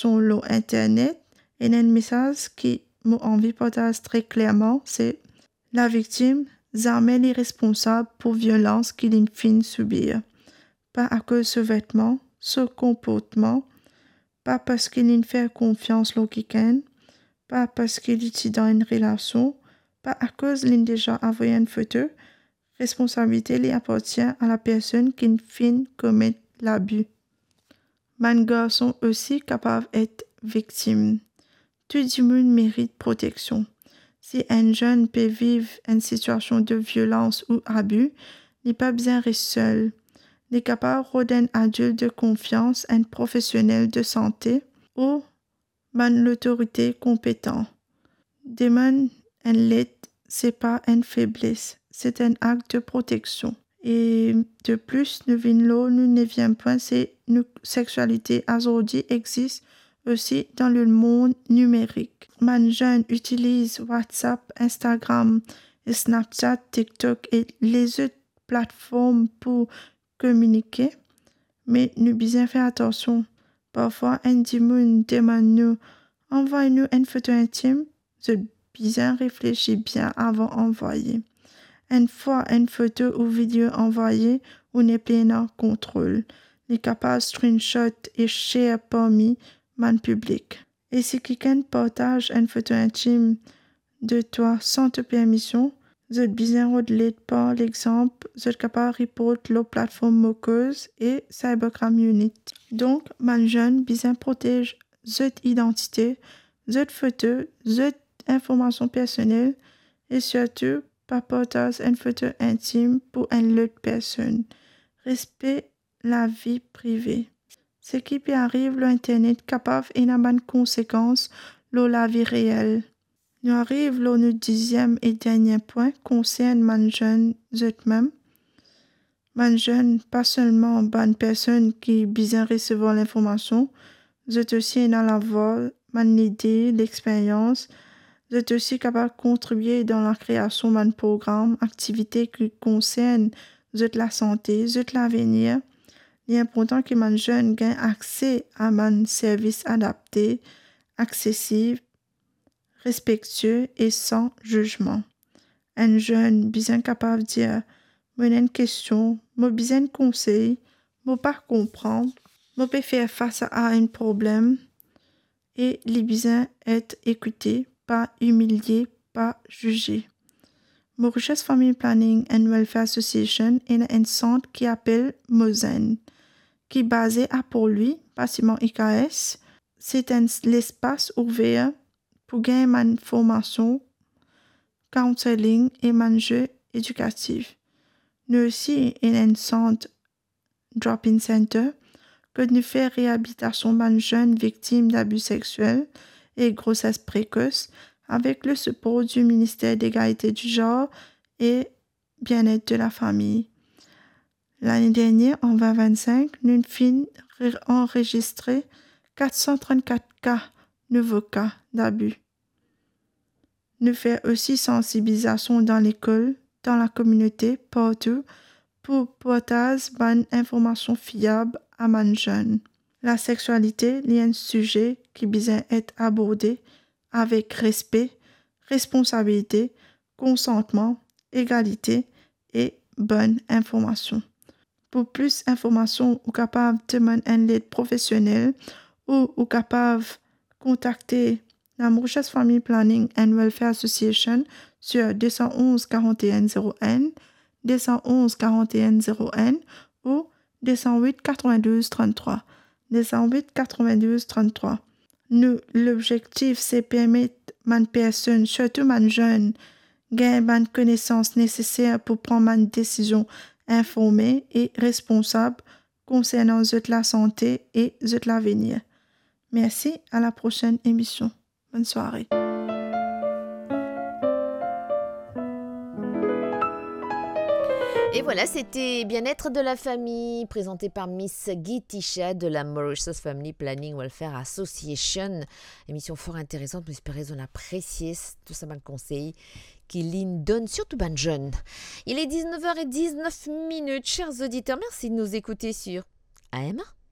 sur l'Internet, et un message qui m'a envie de partager très clairement, c'est la victime jamais les responsables pour violence qu'il finit subir. Pas à cause de ce vêtement, ce comportement, pas parce qu'il fait confiance au quelqu'un, pas parce qu'il est dans une relation, pas à cause qu'il déjà envoyé une photo. Responsabilité lui appartient à la personne qui finit commettre l'abus. Les garçons aussi capables d'être victimes. Tout le monde mérite protection. Si un jeune peut vivre une situation de violence ou abus, il n'est pas besoin de rester seul. Il est capable d'un adulte de confiance, un professionnel de santé ou l'autorité compétente. Demander une aide, ce n'est pas une faiblesse, c'est un acte de protection. Et de plus, le 9e point, c'est une sexualité aujourd'hui existe aussi dans le monde numérique. Les jeunes utilisent WhatsApp, Instagram, Snapchat, TikTok et les autres plateformes pour communiquer. Mais nous devons faire attention. Parfois, un démon demande nous, envoie-nous une photo intime. Vous bien réfléchir bien avant d'envoyer. Une fois une photo ou vidéo envoyée, on est plein en contrôle. Les capables screenshot et share parmi man public. Et si quelqu'un partage une photo intime de toi sans ta permission, vous êtes bien relais par l'exemple, vous êtes capable de reporter la plateforme moqueuse et Cybercrime Unit. Donc, man jeune, bien protège votre identité, votre photo, votre information personnelle et surtout, pas partager une photo intime pour une autre personne. Respect la vie privée. Ce qui peut arriver l'Internet capable et n'a pas de conséquences sur la vie réelle. Nous arrivons au 10e et dernier point concerne les jeunes eux-mêmes. Les jeunes, pas seulement bonnes personnes qui besoin recevoir l'information, vous êtes aussi dans la voie, l'idée, l'expérience. Vous êtes aussi capable de contribuer dans la création d'un programme, activités qui concernent la santé, l'avenir. Il est important que les jeunes gagnent accès à un service adapté, accessible, respectueux et sans jugement. Un jeune bien capable de dire « Moi, j'ai une question, moi, besoin de conseils, moi, pas comprendre, moi, peux faire face à un problème et les besoin être écouté, pas humilié, pas jugé. » Mauritius Family Planning and Welfare Association est un centre qui appelle Mozen, qui est basé à Port-Louis, bâtiment IKS. C'est un espace ouvert pour gagner une formation, counseling et un jeu éducatif. Nous aussi, il y a un centre drop-in center que nous fait réhabilitation de jeunes victimes d'abus sexuels et grossesse précoce avec le support du ministère d'égalité du genre et bien-être de la famille. L'année dernière, en 2025, nous avons enregistré 434 nouveaux cas d'abus. Nous faisons aussi sensibilisation dans l'école, dans la communauté, partout, pour partager bonne information fiable à les jeunes. La sexualité est un sujet qui doit être abordé avec respect, responsabilité, consentement, égalité et bonne information. Pour plus d'informations, vous êtes capable de demander une aide professionnelle ou vous êtes capable de contacter la Mauritius Family Planning and Welfare Association sur 211 41 0N, 211 41 0N ou 208 92 33. 208 92 33. Nous, l'objectif, c'est permettre à une personne, surtout à une jeune, gagner les connaissances nécessaires pour prendre une décision informée et responsable concernant la santé et l'avenir. Merci, à la prochaine émission. Bonne soirée. Et voilà, c'était Bien-être de la famille, présenté par Miss Guy Tisha de la Mauritius Family Planning Welfare Association. Émission fort intéressante, j'espère que vous apprécié tout ça, mon conseil qu'il donne, surtout ban jeune. Il est 19h19, chers auditeurs, merci de nous écouter sur AMA.